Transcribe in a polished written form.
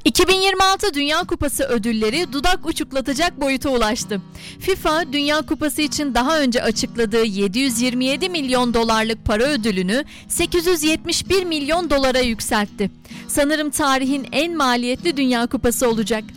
2026 Dünya Kupası ödülleri dudak uçuklatacak boyuta ulaştı. FIFA, Dünya Kupası için daha önce açıkladığı 727 milyon dolarlık para ödülünü 871 milyon dolara yükseltti. Sanırım tarihin en maliyetli Dünya Kupası olacak.